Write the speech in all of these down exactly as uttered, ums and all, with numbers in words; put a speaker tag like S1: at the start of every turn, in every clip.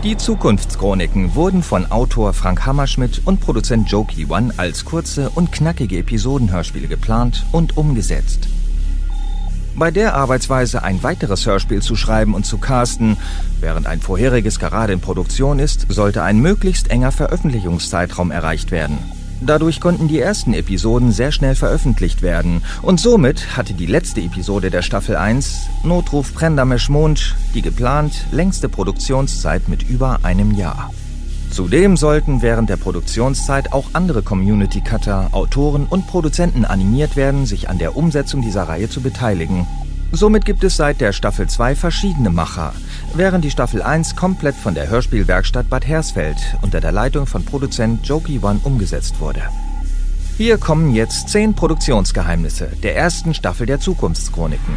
S1: Die Zukunftschroniken wurden von Autor Frank Hammerschmidt und Produzent Joke One als kurze und knackige Episodenhörspiele geplant und umgesetzt. Bei der Arbeitsweise, ein weiteres Hörspiel zu schreiben und zu casten, während ein vorheriges gerade in Produktion ist, sollte ein möglichst enger Veröffentlichungszeitraum erreicht werden. Dadurch konnten die ersten Episoden sehr schnell veröffentlicht werden und somit hatte die letzte Episode der Staffel eins, Notruf Prendamesh Mond, die geplant längste Produktionszeit mit über einem Jahr. Zudem sollten während der Produktionszeit auch andere Community-Cutter, Autoren und Produzenten animiert werden, sich an der Umsetzung dieser Reihe zu beteiligen. Somit gibt es seit der Staffel zwei verschiedene Macher, während die Staffel eins komplett von der Hörspielwerkstatt Bad Hersfeld unter der Leitung von Produzent Joke One umgesetzt wurde. Hier kommen jetzt zehn Produktionsgeheimnisse der ersten Staffel der Zukunftschroniken.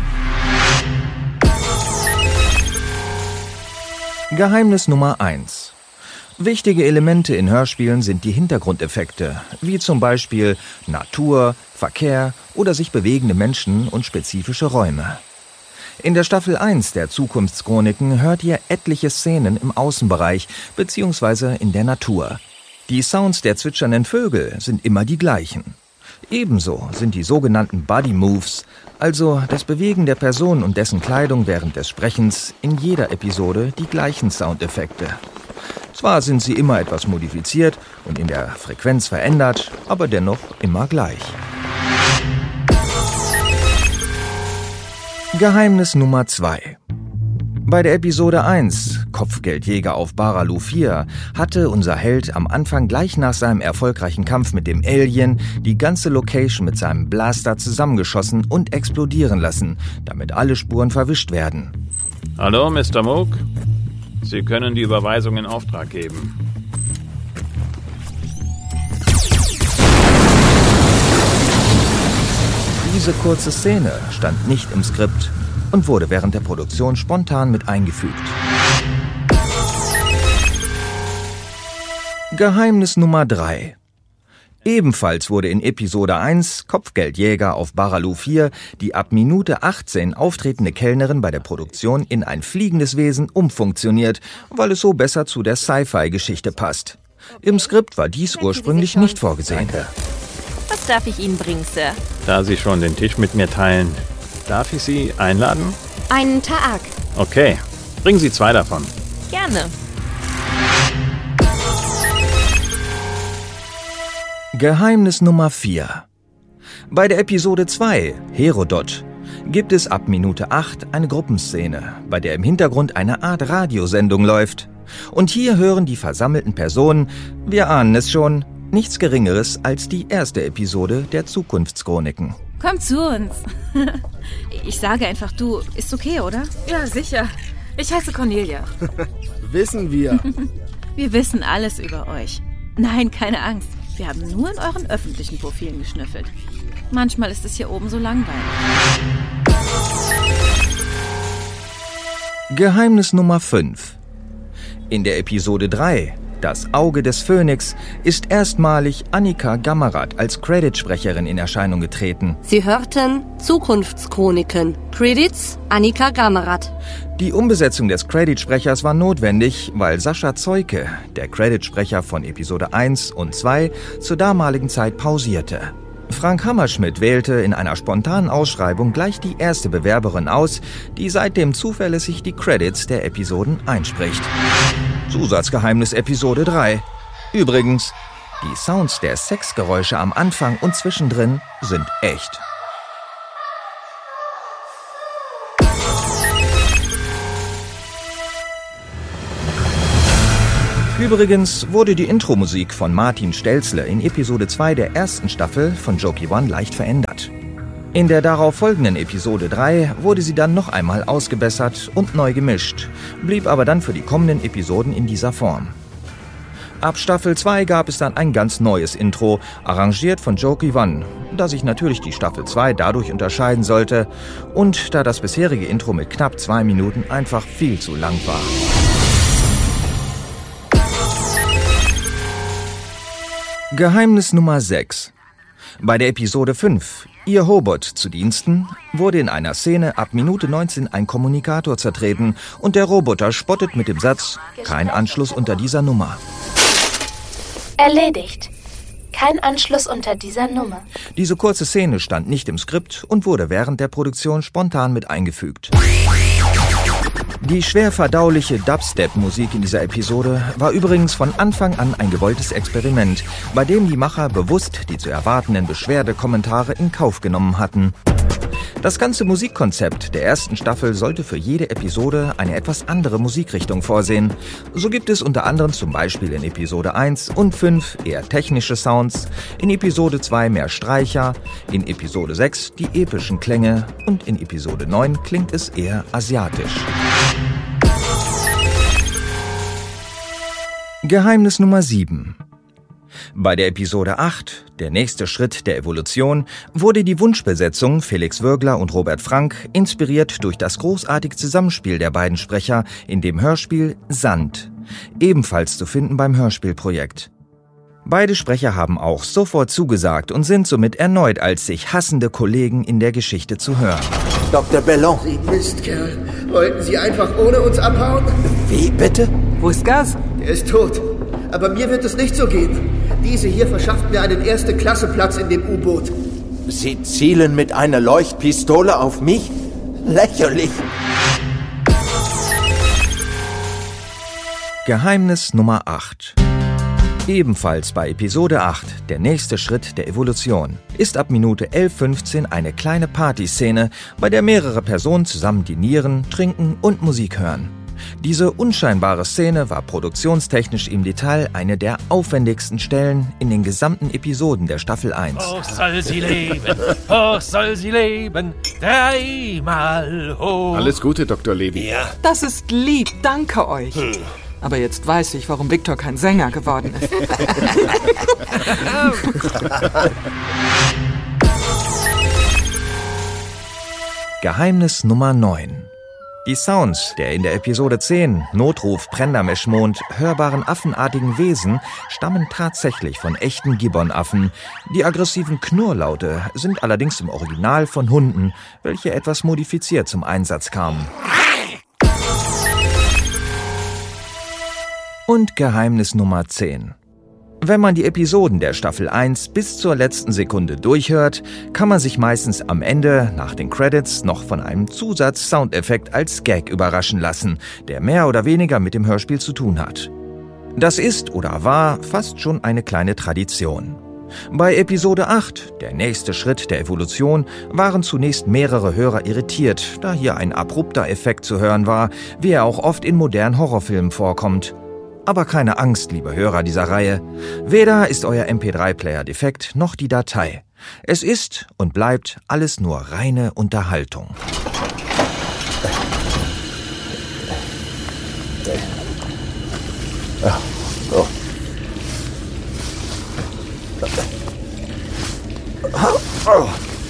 S1: Geheimnis Nummer eins. Wichtige Elemente in Hörspielen sind die Hintergrundeffekte, wie zum Beispiel Natur, Verkehr oder sich bewegende Menschen und spezifische Räume. In der Staffel eins der Zukunftschroniken hört ihr etliche Szenen im Außenbereich bzw. in der Natur. Die Sounds der zwitschernden Vögel sind immer die gleichen. Ebenso sind die sogenannten Body Moves, also das Bewegen der Person und dessen Kleidung während des Sprechens, in jeder Episode die gleichen Soundeffekte. Zwar sind sie immer etwas modifiziert und in der Frequenz verändert, aber dennoch immer gleich. Geheimnis Nummer zwei. Bei der Episode eins, Kopfgeldjäger auf Baralu vier, hatte unser Held am Anfang gleich nach seinem erfolgreichen Kampf mit dem Alien die ganze Location mit seinem Blaster zusammengeschossen und explodieren lassen, damit alle Spuren verwischt werden.
S2: Hallo, Mister Moog. Sie können die Überweisung in Auftrag geben.
S1: Diese kurze Szene stand nicht im Skript und wurde während der Produktion spontan mit eingefügt. Geheimnis Nummer drei. Ebenfalls wurde in Episode eins, Kopfgeldjäger auf Baralu vier, die ab Minute achtzehn auftretende Kellnerin bei der Produktion in ein fliegendes Wesen umfunktioniert, weil es so besser zu der Sci-Fi-Geschichte passt. Im Skript war dies ursprünglich nicht vorgesehen.
S3: Danke. Was darf ich Ihnen bringen, Sir?
S2: Da Sie schon den Tisch mit mir teilen, darf ich Sie einladen?
S3: Einen Taak.
S2: Okay, bringen Sie zwei davon.
S3: Gerne.
S1: Geheimnis Nummer vier. Bei der Episode zwei, Herodot, gibt es ab Minute acht eine Gruppenszene, bei der im Hintergrund eine Art Radiosendung läuft. Und hier hören die versammelten Personen, wir ahnen es schon, nichts Geringeres als die erste Episode der Zukunftschroniken.
S4: Komm zu uns. Ich sage einfach du, ist okay, oder?
S5: Ja, sicher. Ich heiße Cornelia.
S6: Wissen wir.
S4: Wir wissen alles über euch. Nein, keine Angst. Wir haben nur in euren öffentlichen Profilen geschnüffelt. Manchmal ist es hier oben so langweilig.
S1: Geheimnis Nummer fünf. In der Episode drei, Das Auge des Phönix, ist erstmalig Annika Gammerath als Creditsprecherin in Erscheinung getreten.
S7: Sie hörten Zukunftschroniken. Credits Annika Gammerath.
S1: Die Umbesetzung des Creditsprechers war notwendig, weil Sascha Zeuke, der Creditsprecher von Episode eins und zwei, zur damaligen Zeit pausierte. Frank Hammerschmidt wählte in einer spontanen Ausschreibung gleich die erste Bewerberin aus, die seitdem zuverlässig die Credits der Episoden einspricht. Zusatzgeheimnis Episode drei. Übrigens, die Sounds der Sexgeräusche am Anfang und zwischendrin sind echt. Übrigens wurde die Intro-Musik von Martin Stelzle in Episode zwei der ersten Staffel von Joke One leicht verändert. In der darauf folgenden Episode drei wurde sie dann noch einmal ausgebessert und neu gemischt, blieb aber dann für die kommenden Episoden in dieser Form. Ab Staffel zwei gab es dann ein ganz neues Intro, arrangiert von Joke One, da sich natürlich die Staffel zwei dadurch unterscheiden sollte und da das bisherige Intro mit knapp zwei Minuten einfach viel zu lang war. Geheimnis Nummer sechs. Bei der Episode fünf, Ihr Hobot zu Diensten wurde in einer Szene ab Minute neunzehn ein Kommunikator zertreten und der Roboter spottet mit dem Satz, kein Anschluss unter dieser Nummer.
S8: Erledigt. Kein Anschluss unter dieser Nummer.
S1: Diese kurze Szene stand nicht im Skript und wurde während der Produktion spontan mit eingefügt. Die schwer verdauliche Dubstep-Musik in dieser Episode war übrigens von Anfang an ein gewolltes Experiment, bei dem die Macher bewusst die zu erwartenden Beschwerdekommentare in Kauf genommen hatten. Das ganze Musikkonzept der ersten Staffel sollte für jede Episode eine etwas andere Musikrichtung vorsehen. So gibt es unter anderem zum Beispiel in Episode eins und fünf eher technische Sounds, in Episode zwei mehr Streicher, in Episode sechs die epischen Klänge und in Episode neun klingt es eher asiatisch. Geheimnis Nummer sieben. Bei der Episode acht, der nächste Schritt der Evolution, wurde die Wunschbesetzung Felix Würgler und Robert Frank inspiriert durch das großartige Zusammenspiel der beiden Sprecher in dem Hörspiel Sand, ebenfalls zu finden beim Hörspielprojekt. Beide Sprecher haben auch sofort zugesagt und sind somit erneut als sich hassende Kollegen in der Geschichte zu hören.
S9: Doktor Bellon.
S6: Sie Mistkerl. Wollten Sie einfach ohne uns abhauen?
S9: Wie, bitte?
S10: Wo ist Gas?
S6: Er ist tot. Aber mir wird es nicht so gehen. Diese hier verschafft mir einen Erste-Klasse-Platz in dem U-Boot.
S9: Sie zielen mit einer Leuchtpistole auf mich? Lächerlich.
S1: Geheimnis Nummer acht. Ebenfalls bei Episode acht, der nächste Schritt der Evolution, ist ab Minute elf fünfzehn eine kleine Partyszene, bei der mehrere Personen zusammen dinieren, trinken und Musik hören. Diese unscheinbare Szene war produktionstechnisch im Detail eine der aufwendigsten Stellen in den gesamten Episoden der Staffel eins.
S11: Hoch soll sie leben, hoch soll sie leben, dreimal hoch.
S12: Alles Gute, Doktor Levy.
S11: Ja.
S10: Das ist lieb, danke euch. Hm. Aber jetzt weiß ich, warum Victor kein Sänger geworden ist.
S1: Geheimnis Nummer neun. Die Sounds der in der Episode zehn, Notruf Prendermeschmond, hörbaren affenartigen Wesen stammen tatsächlich von echten Gibbon-Affen. Die aggressiven Knurrlaute sind allerdings im Original von Hunden, welche etwas modifiziert zum Einsatz kamen. Und Geheimnis Nummer zehn. Wenn man die Episoden der Staffel eins bis zur letzten Sekunde durchhört, kann man sich meistens am Ende, nach den Credits, noch von einem Zusatz-Soundeffekt als Gag überraschen lassen, der mehr oder weniger mit dem Hörspiel zu tun hat. Das ist oder war fast schon eine kleine Tradition. Bei Episode acht, der nächste Schritt der Evolution, waren zunächst mehrere Hörer irritiert, da hier ein abrupter Effekt zu hören war, wie er auch oft in modernen Horrorfilmen vorkommt. Aber keine Angst, liebe Hörer dieser Reihe. Weder ist euer M P drei Player defekt, noch die Datei. Es ist und bleibt alles nur reine Unterhaltung.
S9: Ja, so. Oh.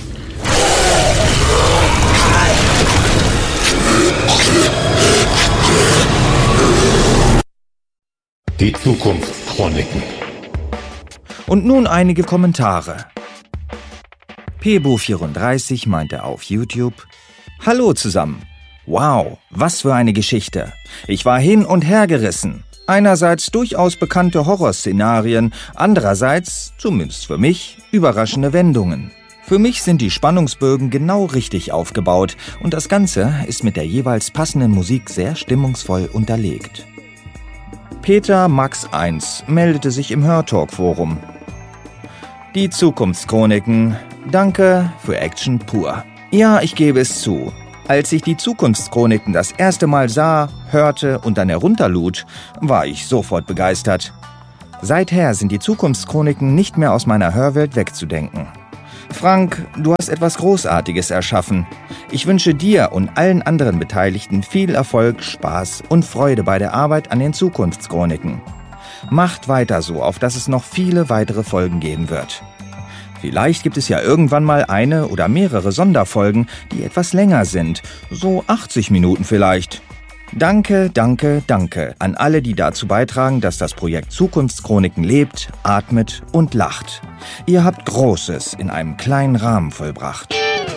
S13: Die Zukunftschroniken.
S1: Und nun einige Kommentare. Pebo vierunddreißig meinte auf YouTube: Hallo zusammen. Wow, was für eine Geschichte. Ich war hin und her gerissen. Einerseits durchaus bekannte Horrorszenarien, andererseits, zumindest für mich, überraschende Wendungen. Für mich sind die Spannungsbögen genau richtig aufgebaut und das Ganze ist mit der jeweils passenden Musik sehr stimmungsvoll unterlegt. Peter Max eins meldete sich im Hörtalk-Forum. Die Zukunftschroniken. Danke für Action pur. Ja, ich gebe es zu. Als ich die Zukunftschroniken das erste Mal sah, hörte und dann herunterlud, war ich sofort begeistert. Seither sind die Zukunftschroniken nicht mehr aus meiner Hörwelt wegzudenken. Frank, du hast etwas Großartiges erschaffen. Ich wünsche dir und allen anderen Beteiligten viel Erfolg, Spaß und Freude bei der Arbeit an den Zukunftschroniken. Macht weiter so, auf dass es noch viele weitere Folgen geben wird. Vielleicht gibt es ja irgendwann mal eine oder mehrere Sonderfolgen, die etwas länger sind, so achtzig Minuten vielleicht. Danke, danke, danke an alle, die dazu beitragen, dass das Projekt Zukunftschroniken lebt, atmet und lacht. Ihr habt Großes in einem kleinen Rahmen vollbracht.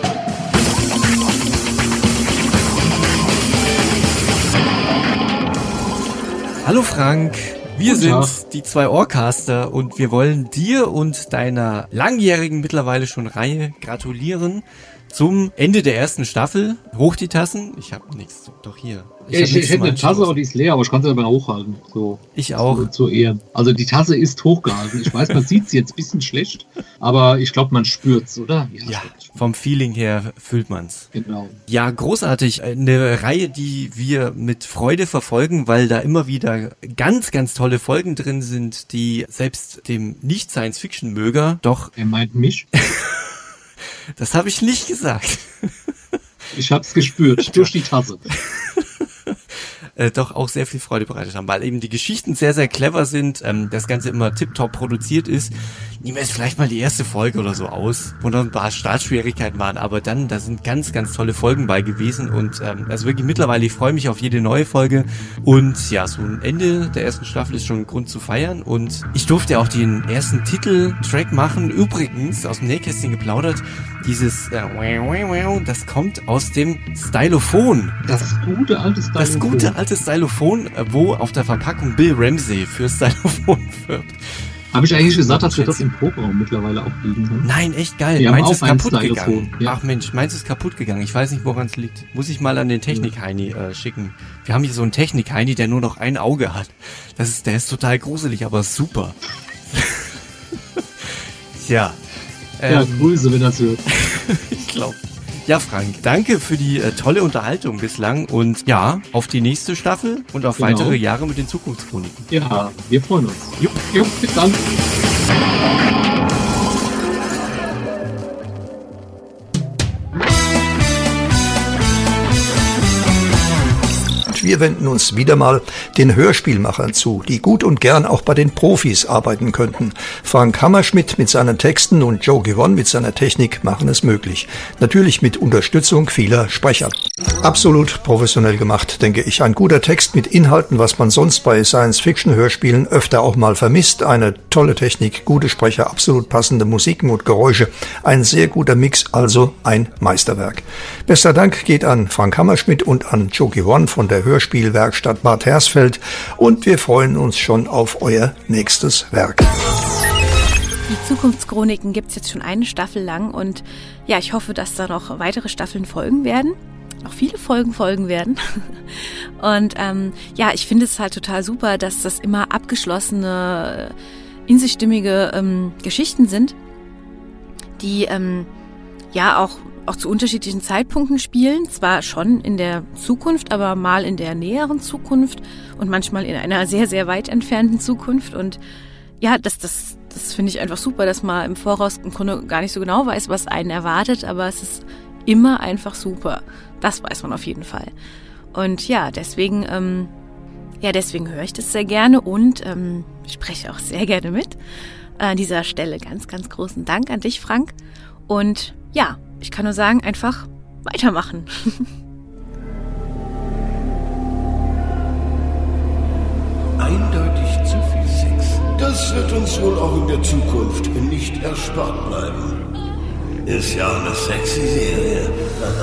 S12: Hallo Frank, wir sind die zwei Ohrcaster und wir wollen dir und deiner langjährigen mittlerweile schon Reihe gratulieren zum Ende der ersten Staffel. Hoch die Tassen. Ich habe nichts. Doch hier.
S14: Ich, ja, ich, ich hätte eine Tasse, aber die ist leer, aber ich kann sie dabei hochhalten. So,
S12: ich auch.
S14: Zu, zu Ehren. Also die Tasse ist hochgehalten. Ich weiß, man sieht sie jetzt ein bisschen schlecht, aber ich glaube, man spürt's, oder?
S12: Ja, ja, vom Feeling her fühlt man's.
S14: Genau.
S12: Ja, großartig. Eine Reihe, die wir mit Freude verfolgen, weil da immer wieder ganz, ganz tolle Folgen drin sind, die selbst dem Nicht-Science-Fiction-Möger doch...
S14: Er meint mich?
S12: Das habe ich nicht gesagt.
S14: Ich hab's gespürt, durch die Tasse.
S12: Äh, doch auch sehr viel Freude bereitet haben, weil eben die Geschichten sehr, sehr clever sind, ähm, das Ganze immer tiptop produziert ist. Nehmen wir jetzt vielleicht mal die erste Folge oder so aus, wo noch ein paar Startschwierigkeiten waren, aber dann, da sind ganz, ganz tolle Folgen bei gewesen und ähm, also wirklich mittlerweile, ich freue mich auf jede neue Folge und ja, so ein Ende der ersten Staffel ist schon ein Grund zu feiern und ich durfte auch den ersten Titeltrack machen, übrigens aus dem Nähkästchen geplaudert, dieses äh, das kommt aus dem Stylophon.
S14: Das gute alte Stylophon.
S12: Das gute alte Stylophon, wo auf der Verpackung Bill Ramsey für Stylophon wirbt.
S14: Habe ich eigentlich gesagt, dass wir das im Proberaum mittlerweile auch liegen haben?
S12: Nein, echt geil.
S14: Wir
S12: meins ist kaputt gegangen.
S14: Ja.
S12: Ach Mensch, meins ist kaputt gegangen. Ich weiß nicht, woran es liegt. Muss ich mal an den Technik-Heini äh, schicken. Wir haben hier so einen Technik-Heini, der nur noch ein Auge hat. Das ist, der ist total gruselig, aber super. ja. Ähm,
S14: ja, Grüße, wenn das hört.
S12: Ich glaube. Ja, Frank, danke für die äh, tolle Unterhaltung bislang und ja, auf die nächste Staffel und auf genau. weitere Jahre mit den Zukunftschroniken.
S14: Ja, wir freuen uns.
S12: Jupp,
S14: Jupp, bis dann.
S15: Wir wenden uns wieder mal den Hörspielmachern zu, die gut und gern auch bei den Profis arbeiten könnten. Frank Hammerschmidt mit seinen Texten und Joe Gibbon mit seiner Technik machen es möglich. Natürlich mit Unterstützung vieler Sprecher. Absolut professionell gemacht, denke ich. Ein guter Text mit Inhalten, was man sonst bei Science-Fiction-Hörspielen öfter auch mal vermisst. Eine tolle Technik, gute Sprecher, absolut passende Musiken und Geräusche. Ein sehr guter Mix, also ein Meisterwerk. Bester Dank geht an Frank Hammerschmidt und an Joe Gibbon von der Hörspielwerkstatt Bad Hersfeld und wir freuen uns schon auf euer nächstes Werk.
S4: Die Zukunftschroniken gibt es jetzt schon eine Staffel lang und ja, ich hoffe, dass da noch weitere Staffeln folgen werden. Noch viele Folgen folgen werden. Und ähm, ja, ich finde es halt total super, dass das immer abgeschlossene, in sich stimmige ähm, Geschichten sind, die ähm, ja auch auch zu unterschiedlichen Zeitpunkten spielen, zwar schon in der Zukunft, aber mal in der näheren Zukunft und manchmal in einer sehr, sehr weit entfernten Zukunft. Und ja, das, das, das finde ich einfach super, dass man im Voraus im Grunde gar nicht so genau weiß, was einen erwartet, aber es ist immer einfach super. Das weiß man auf jeden Fall. Und ja, deswegen, ähm, ja, deswegen höre ich das sehr gerne und ähm, spreche auch sehr gerne mit. An dieser Stelle ganz, ganz großen Dank an dich, Frank. Und ja, ich kann nur sagen, einfach weitermachen.
S16: Eindeutig zu viel Sex. Das wird uns wohl auch in der Zukunft nicht erspart bleiben. Ist ja auch eine sexy Serie.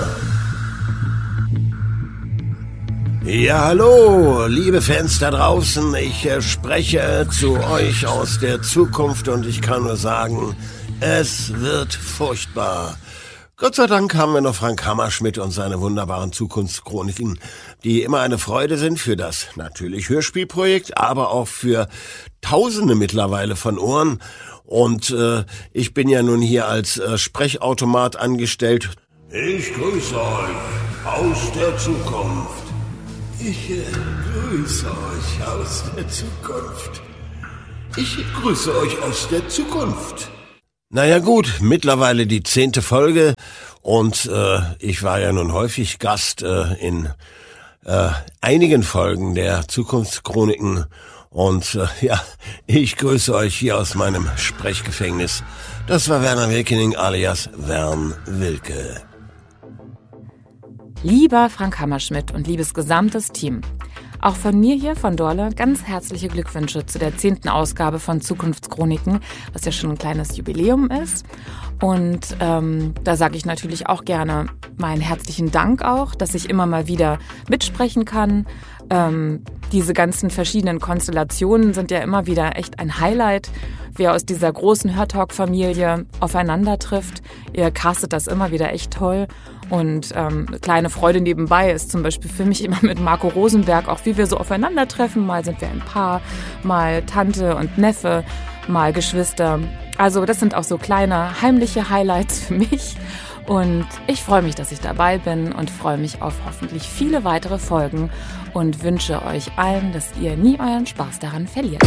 S16: Ja, hallo, liebe Fans da draußen. Ich äh, spreche zu euch aus der Zukunft und ich kann nur sagen, es wird furchtbar. Gott sei Dank haben wir noch Frank Hammerschmidt und seine wunderbaren Zukunftschroniken, die immer eine Freude sind für das natürlich Hörspielprojekt, aber auch für Tausende mittlerweile von Ohren. Und äh, ich bin ja nun hier als äh, Sprechautomat angestellt. Ich grüße euch aus der Zukunft. Ich äh, grüße euch aus der Zukunft. Ich grüße euch aus der Zukunft. Naja gut, mittlerweile die zehnte Folge und äh, ich war ja nun häufig Gast äh, in äh, einigen Folgen der Zukunftschroniken und äh, ja, ich grüße euch hier aus meinem Sprechgefängnis. Das war Werner Wilkening alias Wern Wilke.
S5: Lieber Frank Hammerschmidt und liebes gesamtes Team, auch von mir hier von Dorle ganz herzliche Glückwünsche zu der zehnten Ausgabe von Zukunftschroniken, was ja schon ein kleines Jubiläum ist. Und ähm, da sage ich natürlich auch gerne meinen herzlichen Dank auch, dass ich immer mal wieder mitsprechen kann. Ähm, diese ganzen verschiedenen Konstellationen sind ja immer wieder echt ein Highlight, wer aus dieser großen Hörtalk-Familie aufeinander trifft. Ihr castet das immer wieder echt toll. Und ähm, eine kleine Freude nebenbei ist zum Beispiel für mich immer mit Marco Rosenberg, auch wie wir so aufeinandertreffen. Mal sind wir ein Paar, mal Tante und Neffe, mal Geschwister. Also das sind auch so kleine heimliche Highlights für mich. Und ich freue mich, dass ich dabei bin und freue mich auf hoffentlich viele weitere Folgen und wünsche euch allen, dass ihr nie euren Spaß daran verliert.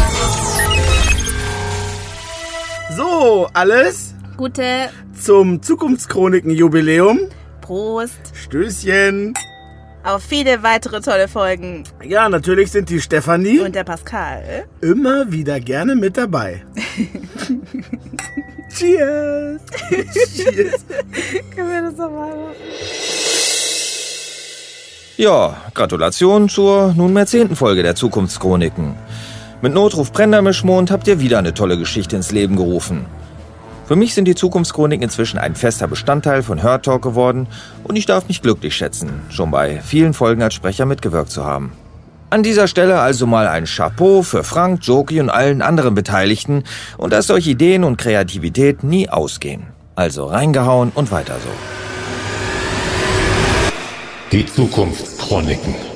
S17: So, alles
S3: Gute
S17: zum Zukunftschroniken-Jubiläum.
S3: Prost.
S17: Stößchen.
S3: Auf viele weitere tolle Folgen.
S17: Ja, natürlich sind die Stefanie
S3: und der Pascal
S17: immer wieder gerne mit dabei. Cheers. Cheers.
S3: Können wir das nochmal machen?
S1: Ja, Gratulation zur nunmehr zehnten Folge der Zukunftschroniken. Mit Notruf Brennermischmond habt ihr wieder eine tolle Geschichte ins Leben gerufen. Für mich sind die Zukunftschroniken inzwischen ein fester Bestandteil von Hörtalk geworden und ich darf mich glücklich schätzen, schon bei vielen Folgen als Sprecher mitgewirkt zu haben. An dieser Stelle also mal ein Chapeau für Frank, Joki und allen anderen Beteiligten und dass euch Ideen und Kreativität nie ausgehen. Also reingehauen und weiter so.
S13: Die Zukunftschroniken.